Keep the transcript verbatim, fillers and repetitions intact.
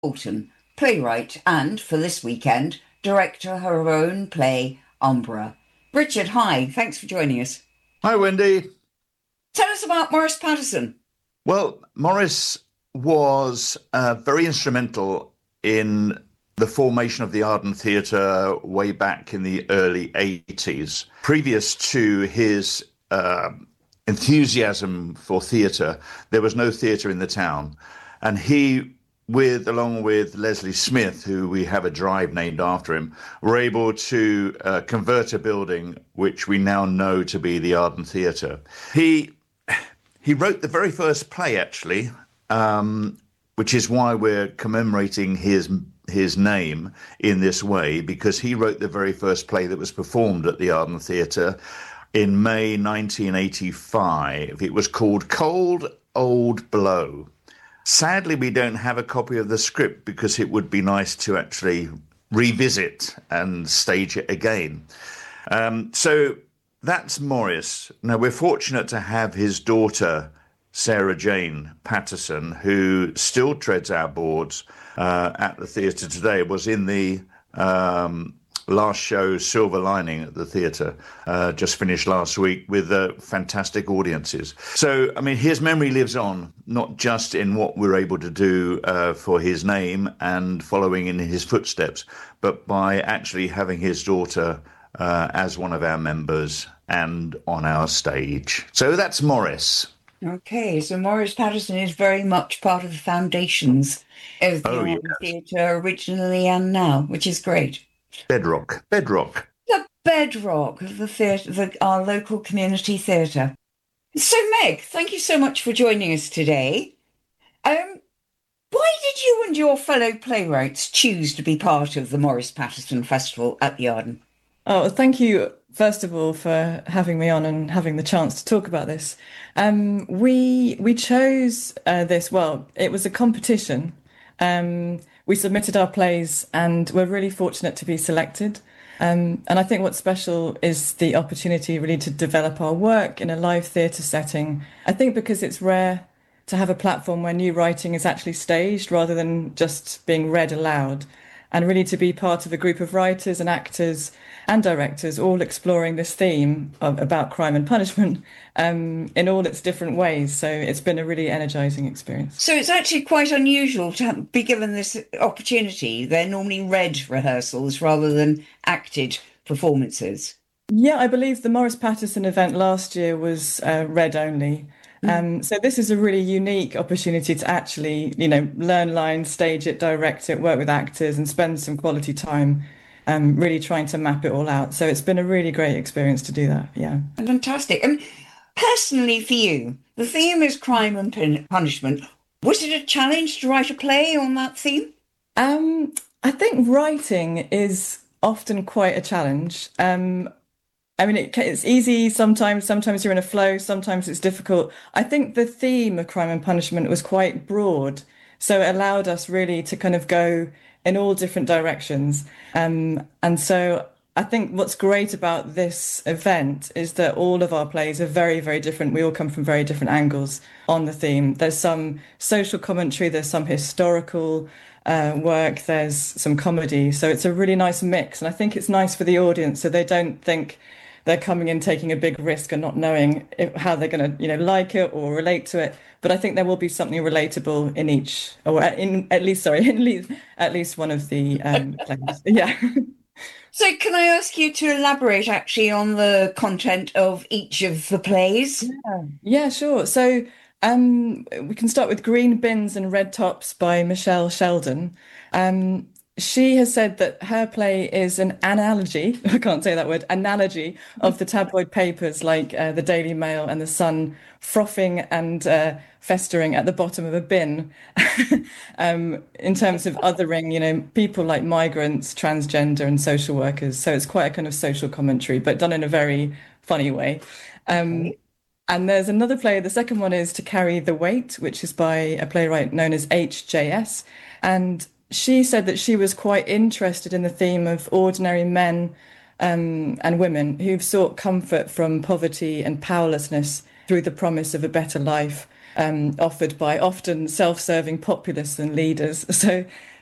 Bolton, playwright and, for this weekend, director of her own play, Umbra. Richard, hi, thanks for joining us. Hi, Wendy. Tell us about Maurice Patterson. Well, Maurice was uh, very instrumental in the formation of the Arden Theatre way back in the early eighties. Previous to his uh, enthusiasm for theatre, there was no theatre in the town. And he, with along with Leslie Smith, who we have a drive named after him, were able to uh, convert a building which we now know to be the Arden Theatre. He he wrote the very first play, actually, um, which is why we're commemorating his his name in this way, because he wrote the very first play that was performed at the Arden Theatre in May nineteen eighty-five. It was called Cold Old Blow. Sadly, we don't have a copy of the script because it would be nice to actually revisit and stage it again. Um, so that's Maurice. Now, we're fortunate to have his daughter, Sarah Jane Patterson, who still treads our boards uh, at the theatre today, was in the um, last show, Silver Lining, at the theatre, uh, just finished last week with uh, fantastic audiences. So, I mean, his memory lives on, not just in what we're able to do uh, for his name and following in his footsteps, but by actually having his daughter uh, as one of our members and on our stage. So that's Maurice. Okay, so Maurice Patterson is very much part of the foundations of the Oh, Arden yes. Theatre originally and now, which is great. Bedrock. Bedrock. The bedrock of the theatre, the, our local community theatre. So, Meg, thank you so much for joining us today. Um, why did you and your fellow playwrights choose to be part of the Maurice Patterson Festival at the Arden? Oh, thank you, first of all, for having me on and having the chance to talk about this. Um, we we chose uh, this, well, it was a competition. Um, we submitted our plays and we're really fortunate to be selected. Um, and I think what's special is the opportunity really to develop our work in a live theatre setting. I think because it's rare to have a platform where new writing is actually staged rather than just being read aloud, and really to be part of a group of writers and actors and directors all exploring this theme of, about crime and punishment um, in all its different ways. So it's been a really energizing experience. So it's actually quite unusual to have, be given this opportunity. They're normally read rehearsals rather than acted performances. Yeah, I believe the Maurice Patterson event last year was uh, read only. Um, so this is a really unique opportunity to actually, you know, learn lines, stage it, direct it, work with actors and spend some quality time um, really trying to map it all out. So it's been a really great experience to do that. Yeah. Fantastic. And personally for you, the theme is crime and pun- punishment. Was it a challenge to write a play on that theme? Um, I think writing is often quite a challenge. Um, I mean, it, it's easy sometimes, sometimes you're in a flow, sometimes it's difficult. I think the theme of crime and punishment was quite broad, so it allowed us really to kind of go in all different directions. Um, and so I think what's great about this event is that all of our plays are very, very different. We all come from very different angles on the theme. There's some social commentary, there's some historical uh, work, there's some comedy. So it's a really nice mix. And I think it's nice for the audience so they don't think they're coming in taking a big risk and not knowing if, how they're going to, you know, like it or relate to it. But I think there will be something relatable in each, or in at least, sorry, in least, at least one of the um, plays. Yeah. So can I ask you to elaborate actually on the content of each of the plays? Yeah, yeah, sure. So um, we can start with Green Bins and Red Tops by Michelle Sheldon. Um, She has said that her play is an analogy, I can't say that word, analogy of the tabloid papers like uh, the Daily Mail and the Sun frothing and uh, festering at the bottom of a bin um, in terms of othering, you know, people like migrants, transgender and social workers. So it's quite a kind of social commentary, but done in a very funny way. Um, and there's another play, the second one is To Carry the Weight, which is by a playwright known as H J S. And she said that she was quite interested in the theme of ordinary men um, and women who've sought comfort from poverty and powerlessness through the promise of a better life. um, offered by often self-serving populists and leaders. So